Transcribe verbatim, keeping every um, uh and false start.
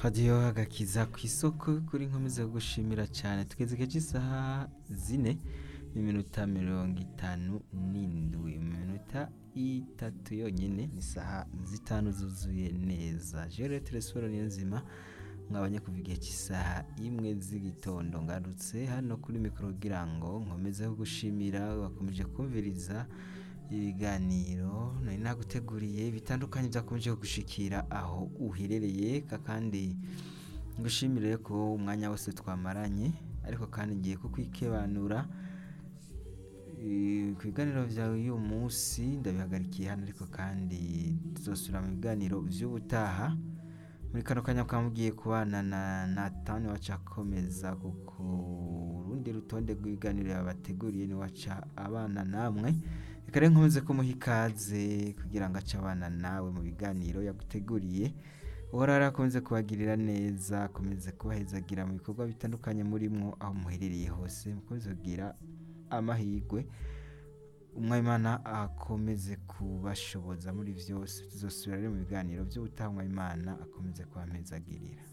radiyo agakiza ku isoko kuri nkomeza gushimira cyane tugeze igihe cy'isaha zine n'iminota mirongo itanu n'indwi mu minota itatu yonyine ni isaha zitanu zuzuye neza jere telesforo niyo nzima mwabanye kuva igihe cy'isaha imwe z'igitondo ngarutse hano kuri mikoro kugira ngo nkomeze gushimira wakomeje kumviriza ibiganiro nari naguteguriye bitandukanye byakomeje gushikira aho uherereye kandi ngushimire ko umwanya wose twamaranye ariko kandi ngiye kukwikebanura ku biganiro byawe uyu munsi ndabihagarikiye hano ariko kandi tuzosubira mu biganiro by'ubutaha muri kano kanya kamugiye kubana na Nathan waca akomeza ku rundi rutonde rw'ibiganiro yabateguriye ni waca abana namwe reka rero nkomeze kumuha ikaze kugira ngo ace abana nawe mu biganiro yaguteguriye uhora akomeze kubagirira neza akomeze kubahezagira mu bikorwa bitandukanye murimwo aho muherereye hose mukomeze kugira amahirwe umwimana akomeze kubashoboza muri byose tuzosubira rero mu biganiro by'ubutaha umwimana akomeze kubamezagirira